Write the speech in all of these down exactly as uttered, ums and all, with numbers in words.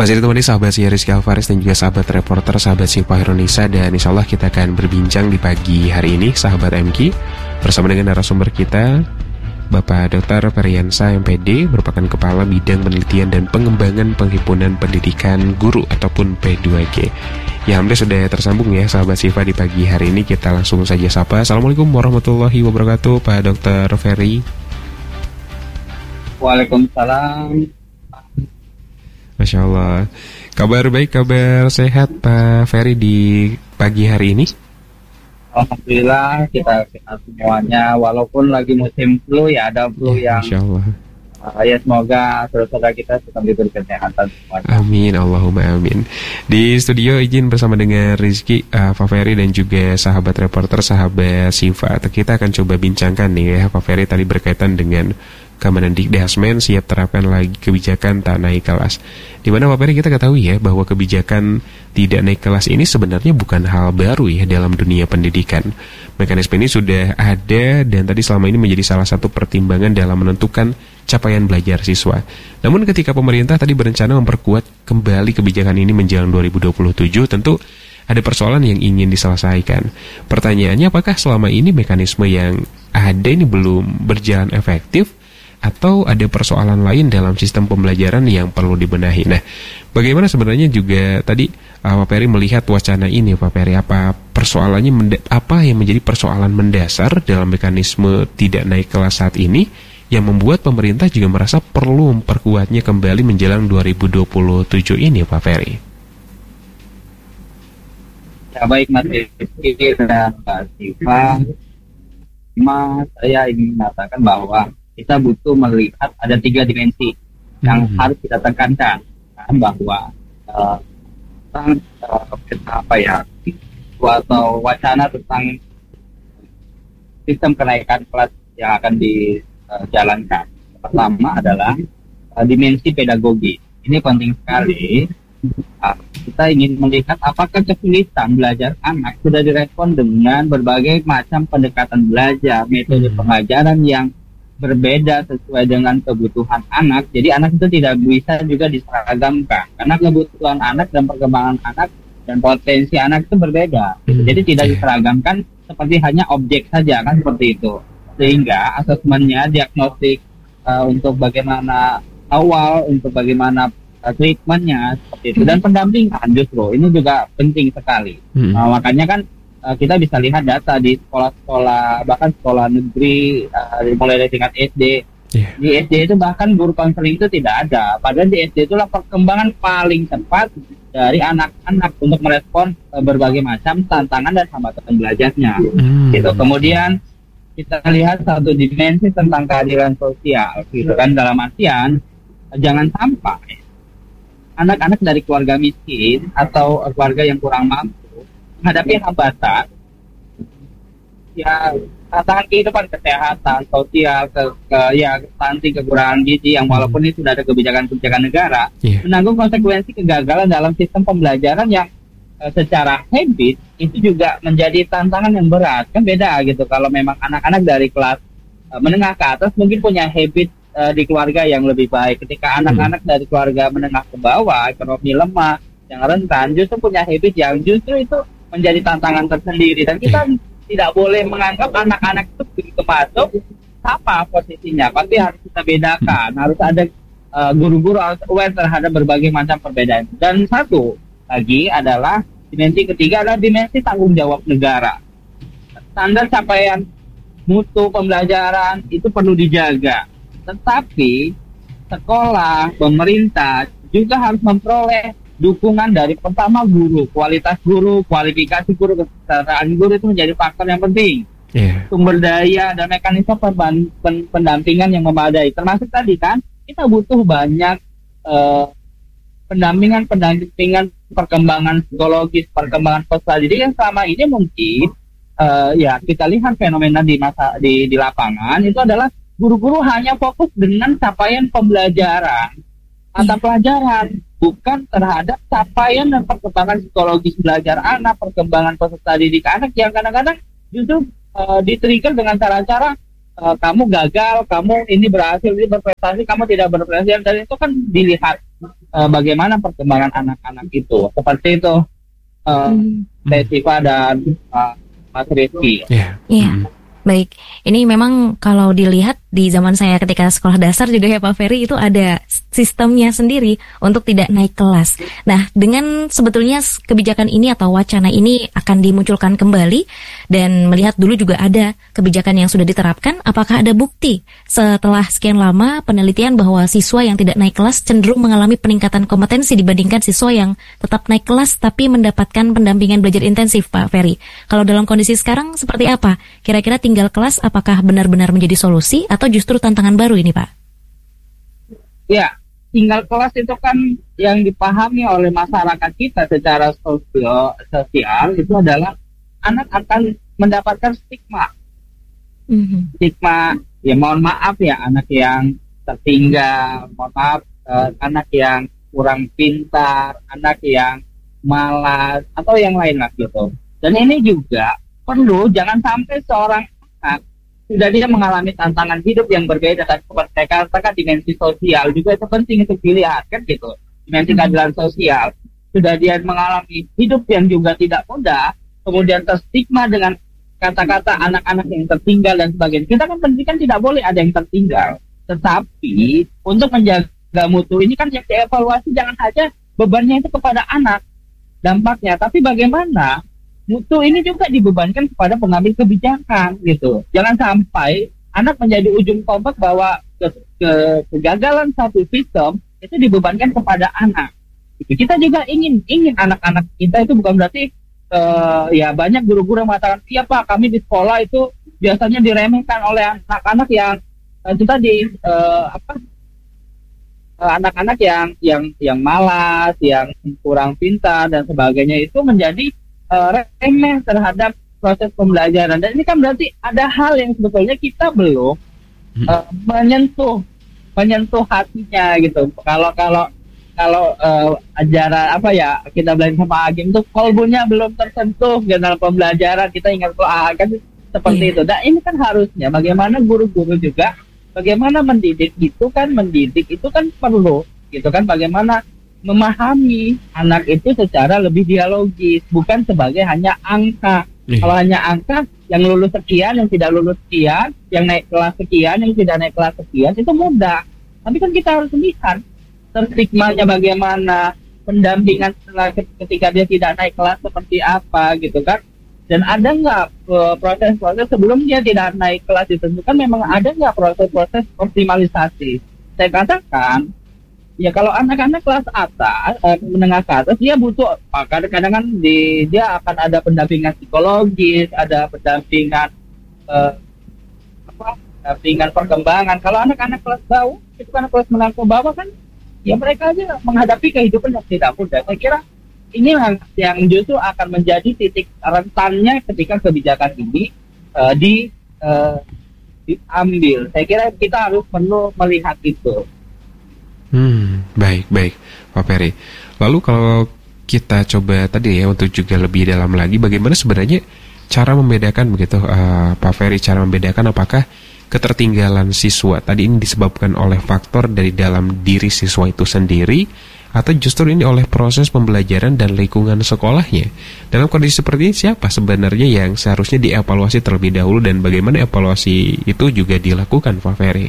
Masih ditemani sahabat si Rizky Alfaris dan juga sahabat reporter sahabat Sipa Indonesia. Dan insya Allah kita akan berbincang di pagi hari ini sahabat M K bersama dengan narasumber kita Bapak dokter Periansa M P D, merupakan Kepala Bidang Penelitian dan Pengembangan Penghimpunan Pendidikan Guru ataupun P dua G. Ya, alhamdulillah sudah tersambung ya sahabat Sipa di pagi hari ini. Kita langsung saja sapa. Assalamualaikum warahmatullahi wabarakatuh Pak dokter Ferry. Waalaikumsalam. Masya Allah. Kabar baik, kabar sehat Pak Ferry di pagi hari ini? Alhamdulillah kita sehat semuanya. Walaupun lagi musim flu ya, ada flu ya, yang Masya Allah. Uh, ya semoga saudara kita tetap diberi kesehatan semuanya. Amin, Allahumma amin. Di studio izin bersama dengan Rizky, uh, Pak Ferry dan juga sahabat reporter, sahabat Siva. Kita akan coba bincangkan nih ya Pak Ferry tadi berkaitan dengan Kemendikbudrismen siap terapkan lagi kebijakan tak naik kelas. Di mana Pak Ferry kita ketahui ya bahwa kebijakan tidak naik kelas ini sebenarnya bukan hal baru ya dalam dunia pendidikan. Mekanisme ini sudah ada dan tadi selama ini menjadi salah satu pertimbangan dalam menentukan capaian belajar siswa. Namun ketika pemerintah tadi berencana memperkuat kembali kebijakan ini menjelang dua ribu dua puluh tujuh, tentu ada persoalan yang ingin diselesaikan. Pertanyaannya, apakah selama ini mekanisme yang ada ini belum berjalan efektif atau ada persoalan lain dalam sistem pembelajaran yang perlu dibenahi? Nah, bagaimana sebenarnya juga tadi uh, Pak Ferry melihat wacana ini Pak Ferry, apa persoalannya menda- apa yang menjadi persoalan mendasar dalam mekanisme tidak naik kelas saat ini yang membuat pemerintah juga merasa perlu memperkuatnya kembali menjelang dua ribu dua puluh tujuh ini Pak Ferry? Ya baik Mas Rizky dan Mbak Siva, Mas, saya ingin mengatakan bahwa kita butuh melihat ada tiga dimensi yang hmm. harus kita tekankan, kan, bahwa uh, tentang uh, apa ya atau wacana tentang sistem kenaikan kelas yang akan dijalankan. Pertama adalah uh, dimensi pedagogi. Ini penting sekali. Uh, kita ingin melihat apakah kesulitan belajar anak sudah direspon dengan berbagai macam pendekatan belajar, metode hmm. pengajaran yang berbeda sesuai dengan kebutuhan anak. Jadi anak itu tidak bisa juga diseragamkan karena kebutuhan anak dan perkembangan anak dan potensi anak itu berbeda. Hmm. Jadi tidak diseragamkan seperti hanya objek saja, kan seperti itu. Sehingga asesmennya, diagnostik uh, untuk bagaimana awal, untuk bagaimana uh, treatmentnya seperti itu, dan pendampingan justru ini juga penting sekali. Hmm. Uh, makanya kan Uh, kita bisa lihat data di sekolah-sekolah, bahkan sekolah negeri, uh, mulai dari tingkat S D. Yeah. Di S D itu bahkan guru konseling itu tidak ada. Padahal di S D itulah perkembangan paling cepat dari anak-anak untuk merespon uh, berbagai macam tantangan dan hambatan belajarnya. Mm. Gitu. Kemudian kita lihat satu dimensi tentang keadilan sosial, gitu kan, dalam artian uh, jangan sampai anak-anak dari keluarga miskin atau keluarga yang kurang mampu menghadapi hambatan ya, tantangan kehidupan, kesehatan, sosial, ke, ke ya stunting, kekurangan gizi yang walaupun ini sudah ada kebijakan-kebijakan negara, yeah. menanggung konsekuensi kegagalan dalam sistem pembelajaran yang uh, secara habit itu juga menjadi tantangan yang berat. Kan beda gitu kalau memang anak-anak dari kelas uh, menengah ke atas mungkin punya habit uh, di keluarga yang lebih baik. Ketika anak-anak dari keluarga menengah ke bawah, ekonomi lemah, yang rentan, justru punya habit yang justru itu menjadi tantangan tersendiri. Dan kita tidak boleh menganggap anak-anak itu begitu masuk apa posisinya, tapi harus kita bedakan. Harus ada uh, guru-guru harus aware terhadap berbagai macam perbedaan. Dan satu lagi adalah dimensi ketiga adalah dimensi tanggung jawab negara. Standar capaian mutu pembelajaran itu perlu dijaga, tetapi sekolah, pemerintah juga harus memperoleh dukungan dari pertama guru, kualitas guru, kualifikasi guru, kesetaraan guru itu menjadi faktor yang penting. Yeah. Sumber daya dan mekanisme perban- pen- pendampingan yang memadai. Termasuk tadi kan, kita butuh banyak uh, pendampingan-pendampingan perkembangan psikologis, perkembangan sosial. Jadi yang selama ini mungkin uh, ya kita lihat fenomena di masa di, di lapangan itu adalah guru-guru hanya fokus dengan capaian pembelajaran, mata pelajaran, bukan terhadap capaian dan perkembangan psikologis belajar anak, perkembangan peserta didik anak yang kadang-kadang justru uh, di-trigger dengan cara-cara uh, kamu gagal, kamu ini berhasil, ini berprestasi, kamu tidak berprestasi, dan itu kan dilihat uh, bagaimana perkembangan anak-anak itu. Seperti itu, uh, hmm. Teh Siva dan uh, Mas Rizky. Iya. Iya. Hmm. Baik, ini memang kalau dilihat di zaman saya ketika sekolah dasar juga ya Pak Ferry, itu ada sistemnya sendiri untuk tidak naik kelas. Nah, dengan sebetulnya kebijakan ini atau wacana ini akan dimunculkan kembali dan melihat dulu juga ada kebijakan yang sudah diterapkan, apakah ada bukti setelah sekian lama penelitian bahwa siswa yang tidak naik kelas cenderung mengalami peningkatan kompetensi dibandingkan siswa yang tetap naik kelas tapi mendapatkan pendampingan belajar intensif, Pak Ferry. Kalau dalam kondisi sekarang seperti apa? Kira-kira tinggal kelas apakah benar-benar menjadi solusi atau justru tantangan baru ini, Pak? Ya, tinggal kelas itu kan yang dipahami oleh masyarakat kita secara sosio, sosial itu adalah anak akan mendapatkan stigma. Mm-hmm. Stigma, ya mohon maaf ya, anak yang tertinggal, mohon maaf, eh, anak yang kurang pintar, anak yang malas, atau yang lain lah gitu. Dan ini juga perlu, jangan sampai seorang anak sudah dia mengalami tantangan hidup yang berbeda, dan seperti saya katakan dimensi sosial juga itu penting untuk dilihat kan gitu, dimensi keadilan sosial. Sudah dia mengalami hidup yang juga tidak mudah, kemudian terstigma dengan kata-kata anak-anak yang tertinggal dan sebagainya. Kita kan pendidikan tidak boleh ada yang tertinggal, tetapi untuk menjaga mutu ini kan yang dievaluasi jangan saja bebannya itu kepada anak dampaknya, tapi bagaimana mutu ini juga dibebankan kepada pengambil kebijakan gitu. Jangan sampai anak menjadi ujung tombak bahwa ke, ke, kegagalan satu sistem itu dibebankan kepada anak. Gitu. Kita juga ingin ingin anak-anak kita itu bukan berarti uh, ya banyak guru-guru yang mengatakan, iya Pak, kami di sekolah itu biasanya diremehkan oleh anak-anak yang uh, itu tadi uh, apa uh, anak-anak yang yang yang malas, yang kurang pintar dan sebagainya itu menjadi Uh, remeh terhadap proses pembelajaran. Dan ini kan berarti ada hal yang sebetulnya kita belum uh, menyentuh menyentuh hatinya gitu. Kalau kalau kalau uh, ajaran apa ya kita belajar sama Agim itu kolbunya belum tersentuh gitu, dalam pembelajaran kita ingat tuh ah, kan seperti yeah. itu. Dan ini kan harusnya bagaimana guru-guru juga bagaimana mendidik itu kan mendidik itu kan perlu gitu kan, bagaimana memahami anak itu secara lebih dialogis, bukan sebagai hanya angka. Iya. Kalau hanya angka, yang lulus sekian, yang tidak lulus sekian, yang naik kelas sekian, yang tidak naik kelas sekian, itu mudah. Tapi kan kita harus lihat stigmanya bagaimana, pendampingan setelah ketika dia tidak naik kelas seperti apa gitu kan. Dan ada nggak proses-proses sebelum dia tidak naik kelas ditentukan, memang ada nggak proses-proses optimalisasi. Saya katakan, ya kalau anak-anak kelas atas, eh, menengah ke atas, dia butuh, ah, kadang-kadang kan di, dia akan ada pendampingan psikologis, ada pendampingan eh, apa, pendampingan perkembangan. Kalau anak-anak kelas bawah, itu kan kelas menengah ke bawah kan, ya mereka aja menghadapi kehidupan yang tidak mudah. Saya kira ini yang, yang justru akan menjadi titik rentannya ketika kebijakan ini eh, di eh, diambil. Saya kira kita harus perlu melihat itu. Hmm, baik, baik, Pak Ferry. Lalu kalau kita coba tadi ya untuk juga lebih dalam lagi, bagaimana sebenarnya cara membedakan begitu, uh, Pak Ferry, cara membedakan apakah ketertinggalan siswa tadi ini disebabkan oleh faktor dari dalam diri siswa itu sendiri, atau justru ini oleh proses pembelajaran dan lingkungan sekolahnya. Dalam kondisi seperti ini, siapa sebenarnya yang seharusnya dievaluasi terlebih dahulu dan bagaimana evaluasi itu juga dilakukan, Pak Ferry?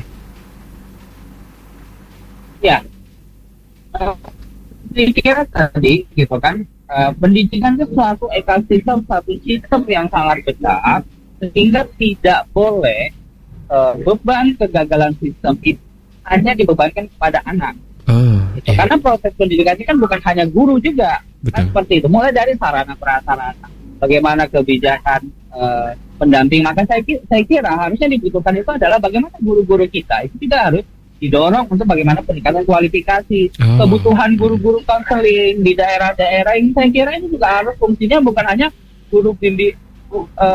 Ya, uh, saya kira tadi gitu kan, uh, pendidikan itu suatu ekosistem, satu sistem yang sangat besar, sehingga tidak boleh uh, beban kegagalan sistem itu hanya dibebankan kepada anak. Uh, gitu. Iya. Karena proses pendidikan ini kan bukan hanya guru juga, kan seperti itu. Mulai dari sarana prasarana, bagaimana kebijakan uh, pendamping. Maka saya kira, saya kira harusnya dibutuhkan itu adalah bagaimana guru-guru kita itu juga harus didorong untuk bagaimana peningkatan kualifikasi, oh. kebutuhan guru-guru konseling di daerah-daerah ini. Saya kira ini juga harus fungsinya bukan hanya guru bimbing, uh,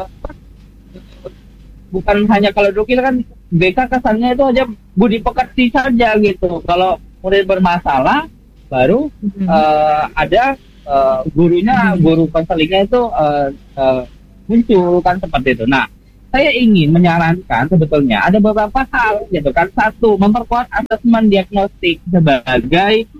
bukan hanya kalau dulu kita kan B K kesannya itu aja budi pekerti saja gitu. Kalau murid bermasalah baru mm-hmm. uh, ada uh, gurunya, mm-hmm. guru konselingnya itu uh, uh, muncul kan seperti itu. Nah, saya ingin menyarankan sebetulnya ada beberapa hal gitu kan. Satu, memperkuat asesmen diagnostik sebagai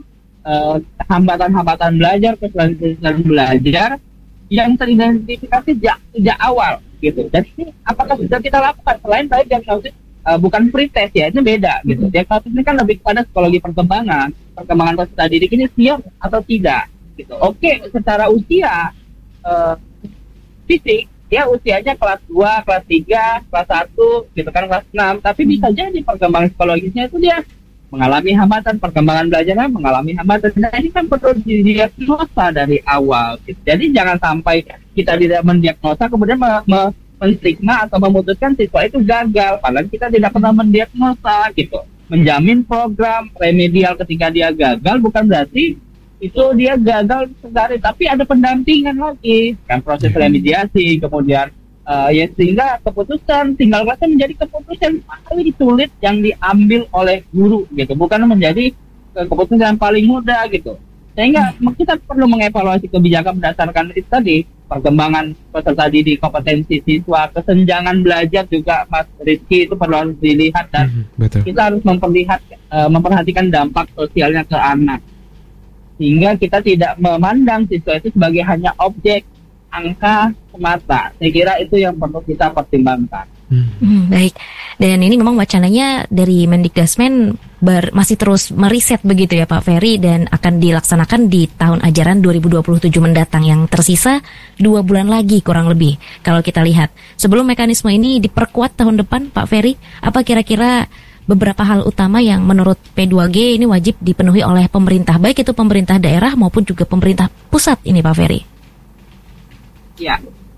uh, hambatan-hambatan belajar, kesulitan belajar yang teridentifikasi sejak, sejak awal gitu. Jadi ini apakah sudah kita lakukan selain tadi diagnosis uh, bukan pretest ya, itu beda gitu. Diagnosis ini kan lebih kepada psikologi perkembangan, perkembangan peserta didik ini siap atau tidak gitu. Oke, secara usia uh, fisik ya usianya kelas dua, kelas tiga, kelas satu gitu kan, kelas enam, tapi bisa jadi perkembangan psikologisnya itu dia mengalami hambatan, perkembangan belajarnya mengalami hambatan. Nah ini kan perlu didiagnosa dari awal gitu. Jadi jangan sampai kita tidak mendiagnosa kemudian me- me- menstigma atau memutuskan siswa itu gagal, padahal kita tidak pernah mendiagnosa gitu. Menjamin program remedial ketika dia gagal bukan berarti itu dia gagal sekali, tapi ada pendampingan lagi kan, proses remediasi, kemudian uh, ya sehingga keputusan tinggal kelasnya menjadi keputusan paling sulit yang diambil oleh guru gitu, bukan menjadi uh, keputusan yang paling mudah gitu. Sehingga kita perlu mengevaluasi kebijakan berdasarkan itu tadi, perkembangan peserta didik, kompetensi siswa, kesenjangan belajar juga Mas Rizky itu perlu harus dilihat, dan Betul. kita harus memperlihat uh, memperhatikan dampak sosialnya ke anak. Sehingga kita tidak memandang siswa itu sebagai hanya objek angka semata. Saya kira itu yang perlu kita pertimbangkan. Hmm, baik. Dan ini memang wacananya dari Mendikdasmen ber, masih terus meriset begitu ya Pak Ferry, dan akan dilaksanakan di tahun ajaran dua ribu dua puluh tujuh mendatang yang tersisa dua bulan lagi kurang lebih. Kalau kita lihat sebelum mekanisme ini diperkuat tahun depan Pak Ferry, apa kira-kira beberapa hal utama yang menurut P dua G ini wajib dipenuhi oleh pemerintah, baik itu pemerintah daerah maupun juga pemerintah pusat ini Pak Ferry? Ya,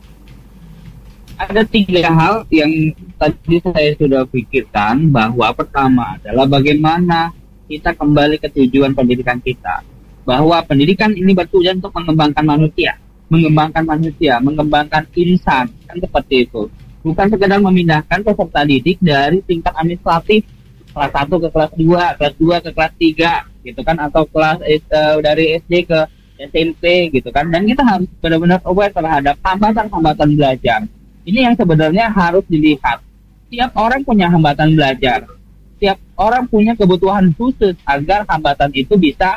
ada tiga hal yang tadi saya sudah pikirkan, bahwa pertama adalah bagaimana kita kembali ke tujuan pendidikan kita, bahwa pendidikan ini bertujuan untuk mengembangkan manusia, mengembangkan manusia, mengembangkan insan, kan seperti itu. Bukan sekedar memindahkan peserta didik dari tingkat administratif kelas satu ke kelas dua, kelas dua ke kelas tiga gitu kan, atau kelas uh, dari S D ke S M P gitu kan. Dan kita harus benar-benar aware terhadap hambatan-hambatan belajar. Ini yang sebenarnya harus dilihat. Tiap orang punya hambatan belajar, tiap orang punya kebutuhan khusus agar hambatan itu bisa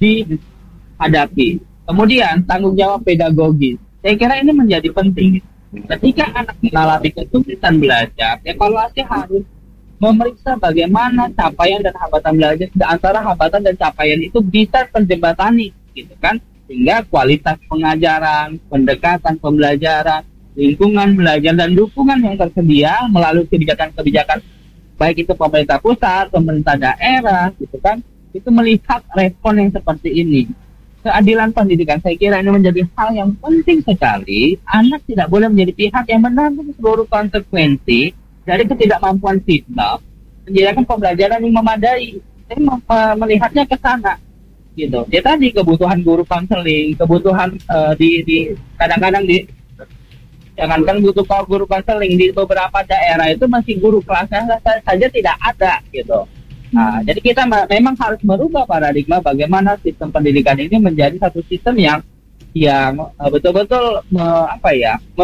dihadapi. Kemudian tanggung jawab pedagogis, saya kira ini menjadi penting. Ketika anak mengalami kesulitan belajar, evaluasi harus memeriksa bagaimana capaian dan hambatan belajar, antara hambatan dan capaian itu bisa terjembatani gitu kan, sehingga kualitas pengajaran, pendekatan pembelajaran, lingkungan belajar dan dukungan yang tersedia melalui kebijakan-kebijakan baik itu pemerintah pusat, pemerintah daerah gitu kan, itu melihat respon yang seperti ini. Keadilan pendidikan, saya kira ini menjadi hal yang penting sekali. Anak tidak boleh menjadi pihak yang menanggung seluruh konsekuensi dari ketidakmampuan sistem menyediakan pembelajaran yang memadai. Saya melihatnya ke sana gitu. Ya tadi kebutuhan guru konseling, kebutuhan uh, di, di kadang-kadang di jangankan butuh guru konseling, di beberapa daerah itu masih guru kelasnya saja tidak ada gitu. Nah, jadi kita memang harus merubah paradigma bagaimana sistem pendidikan ini menjadi satu sistem yang yang uh, betul-betul me, apa ya me,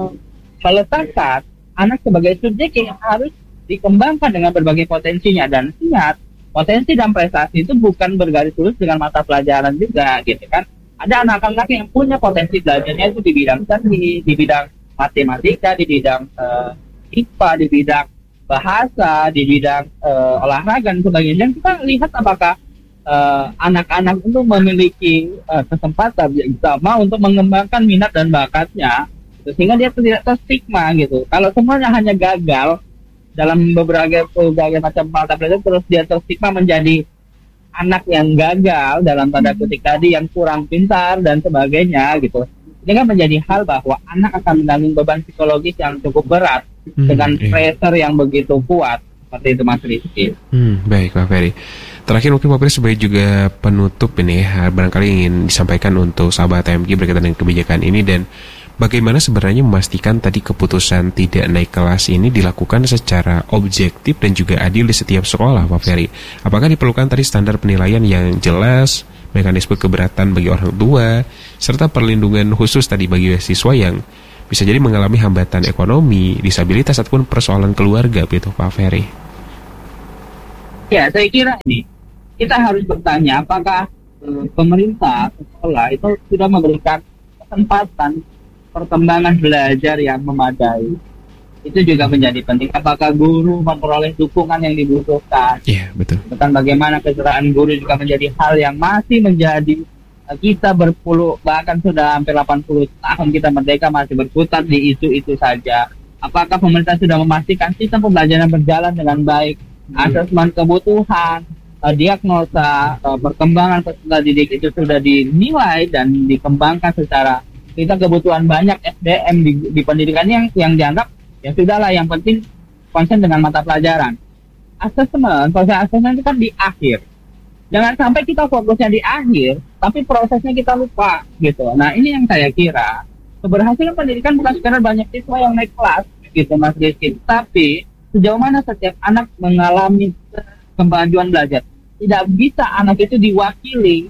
meletakkan anak sebagai subjek yang harus dikembangkan dengan berbagai potensinya. Dan ingat, potensi dan prestasi itu bukan bergaris lurus dengan mata pelajaran juga gitu kan. Ada anak-anak yang punya potensi belajarnya itu di bidang seni, di bidang matematika, di bidang uh, I P A, di bidang bahasa, di bidang uh, olahraga dan sebagainya. Dan kita lihat apakah uh, anak-anak itu memiliki uh, kesempatan yang sama untuk mengembangkan minat dan bakatnya, sehingga dia tidak terstigma gitu. Kalau semuanya hanya gagal dalam beberapa berbagai macam mata pelajaran, terus dia terstigma menjadi anak yang gagal dalam tanda kutip tadi, yang kurang pintar dan sebagainya gitu. Ini kan menjadi hal bahwa anak akan menanggung beban psikologis yang cukup berat hmm, dengan iya. pressure yang begitu kuat. Seperti itu Mas Rizky. Hmm, baik Pak Ferry. Terakhir mungkin Pak Ferry sebagai juga penutup ini, barangkali ingin disampaikan untuk sahabat T M G berkaitan dengan kebijakan ini, dan bagaimana sebenarnya memastikan tadi keputusan tidak naik kelas ini dilakukan secara objektif dan juga adil di setiap sekolah, Pak Ferry? Apakah diperlukan tadi standar penilaian yang jelas, mekanisme keberatan bagi orang tua, serta perlindungan khusus tadi bagi siswa yang bisa jadi mengalami hambatan ekonomi, disabilitas, ataupun persoalan keluarga, begitu Pak Ferry? Ya, saya kira ini kita harus bertanya apakah pemerintah sekolah itu sudah memberikan kesempatan perkembangan belajar yang memadai. Itu juga menjadi penting. Apakah guru memperoleh dukungan yang dibutuhkan? Iya, yeah, betul. Tentang bagaimana kesejahteraan guru juga menjadi hal yang masih menjadi, kita berpuluh, bahkan sudah hampir delapan puluh tahun kita merdeka masih berputar di isu-itu saja. Apakah pemerintah sudah memastikan sistem pembelajaran berjalan dengan baik? Asesmen kebutuhan, diagnosa, perkembangan peserta didik itu sudah dinilai dan dikembangkan secara, kita kebutuhan banyak S D M di, di pendidikan yang yang dianggap ya sudahlah, yang penting konsen dengan mata pelajaran. Asesmen, proses asesmen itu kan di akhir. Jangan sampai kita fokusnya di akhir, tapi prosesnya kita lupa gitu. Nah ini yang saya kira keberhasilan pendidikan bukan sekedar banyak siswa yang naik kelas gitu Mas Rizky, tapi sejauh mana setiap anak mengalami kemajuan belajar. Tidak bisa anak itu diwakili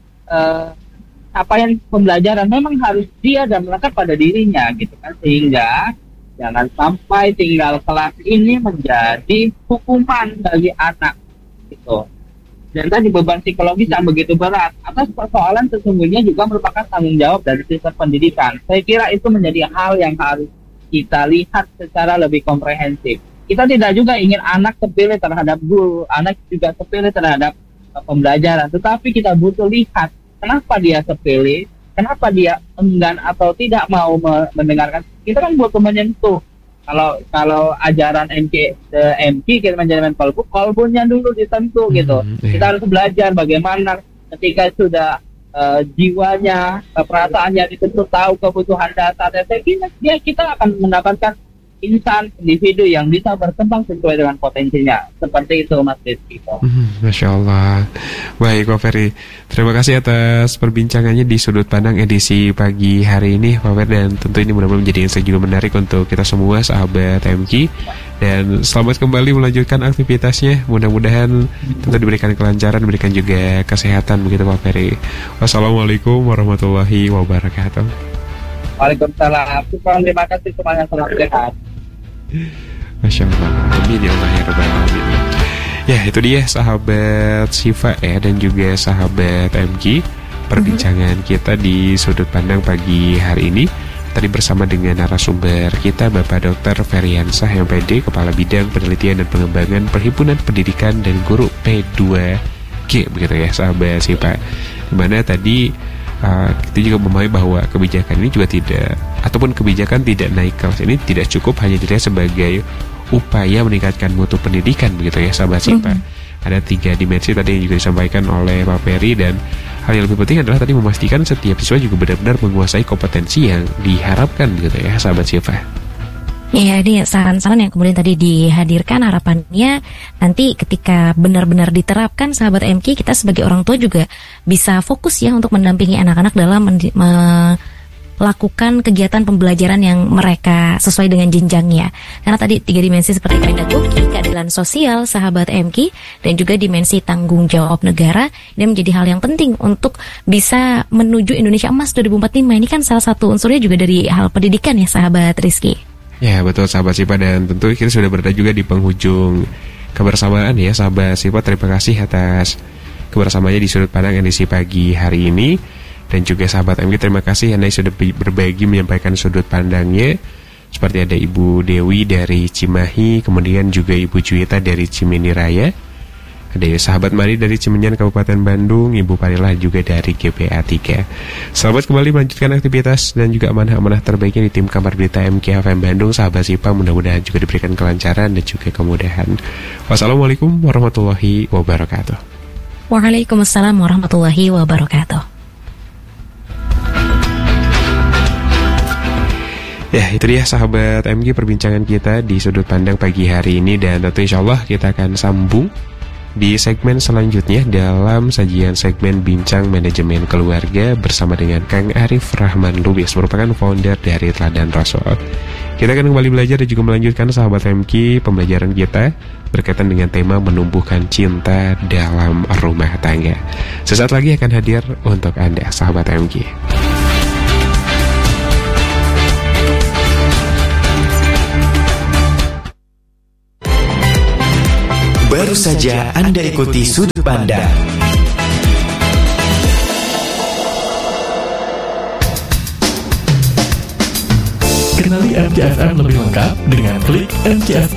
uh, capaian pembelajaran, memang harus dia dan melekat pada dirinya gitu kan, sehingga jangan sampai tinggal kelas ini menjadi hukuman bagi anak gitu. Dan tadi beban psikologis yang begitu berat atas persoalan sesungguhnya juga merupakan tanggung jawab dari sistem pendidikan. Saya kira itu menjadi hal yang harus kita lihat secara lebih komprehensif. Kita tidak juga ingin anak terpilih terhadap guru, anak juga terpilih terhadap pembelajaran, tetapi kita butuh lihat kenapa dia terpilih, kenapa dia enggan atau tidak mau mendengarkan. Kita kan butuh menyentuh. Kalau kalau ajaran M K M K kita menjadi kolbu, kolbunya dulu disentuh gitu. Hmm, iya. Kita harus belajar bagaimana ketika sudah uh, jiwanya, uh, perasaannya disentuh, tahu kebutuhan dasar. Saya kira dia kita akan mendapatkan insan, individu yang bisa berkembang sesuai dengan potensinya. Seperti itu Mas Rizky. hmm, Masya Allah. Baik Pak Ferry, terima kasih atas perbincangannya di Sudut Pandang edisi pagi hari ini Pak Ferry. Dan tentu ini mudah-mudahan menjadi insight juga menarik untuk kita semua sahabat M K. Dan selamat kembali melanjutkan aktivitasnya. Mudah-mudahan tentu diberikan kelancaran, diberikan juga kesehatan begitu Pak Ferry. Wassalamualaikum warahmatullahi wabarakatuh. Waalaikumsalam. Terima kasih semuanya, selamat sehat. Masya Allah, amin ya Allah ya Rabbal Alamin. Ya itu dia sahabat Sifa ya dan juga sahabat M K, perbincangan mm-hmm. kita di Sudut Pandang pagi hari ini. Tadi bersama dengan narasumber kita Bapak Doktor Ferryansyah M Pd, Kepala Bidang Penelitian dan Pengembangan Perhimpunan Pendidikan dan Guru P dua G begitu ya sahabat Sifa. Dimana tadi Uh, kita juga memahami bahwa kebijakan ini juga tidak, ataupun kebijakan tidak naik kelas ini tidak cukup hanya dilihat sebagai upaya meningkatkan mutu pendidikan begitu ya sahabat Sipa. Mm-hmm. Ada tiga dimensi tadi yang juga disampaikan oleh Pak Ferry, dan hal yang lebih penting adalah tadi memastikan setiap siswa juga benar-benar menguasai kompetensi yang diharapkan begitu ya sahabat Sipa. Ya, ini saran-saran yang kemudian tadi dihadirkan, harapannya nanti ketika benar-benar diterapkan sahabat M K, kita sebagai orang tua juga bisa fokus ya untuk mendampingi anak-anak dalam men- melakukan kegiatan pembelajaran yang mereka sesuai dengan jenjangnya. Karena tadi tiga dimensi seperti pedagogi, keadilan sosial sahabat M K, dan juga dimensi tanggung jawab negara, ini menjadi hal yang penting untuk bisa menuju Indonesia Emas dua ribu empat puluh lima. Ini kan salah satu unsurnya juga dari hal pendidikan ya sahabat Rizky. Ya betul sahabat Sipa, dan tentu kita sudah berada juga di penghujung kebersamaan ya sahabat Sipa. Terima kasih atas kebersamaannya di Sudut Pandang edisi pagi hari ini. Dan juga sahabat M K, terima kasih Anda sudah berbagi menyampaikan sudut pandangnya. Seperti ada Ibu Dewi dari Cimahi, kemudian juga Ibu Juwita dari Cimeni Raya, ada sahabat Mari dari Cimenyan Kabupaten Bandung, Ibu Parilah juga dari G P A tiga. Selamat kembali melanjutkan aktivitas dan juga amanah-amanah terbaiknya di tim Kabar Berita M K F M Bandung. Sahabat Sipa, mudah-mudahan juga diberikan kelancaran dan juga kemudahan. Wassalamualaikum warahmatullahi wabarakatuh. Waalaikumsalam warahmatullahi wabarakatuh. Ya, itu dia sahabat M K perbincangan kita di Sudut Pandang pagi hari ini. Dan tentu insya Allah kita akan sambung di segmen selanjutnya dalam sajian segmen Bincang Manajemen Keluarga bersama dengan Kang Arif Rahman Lubis, merupakan founder dari Teladan Rasul. Kita akan kembali belajar dan juga melanjutkan sahabat M K pembelajaran kita berkaitan dengan tema menumbuhkan cinta dalam rumah tangga. Sesaat lagi akan hadir untuk Anda sahabat M K. Baru saja Anda ikuti Sudut Pandang Kenali M C F M lebih lengkap dengan klik m c f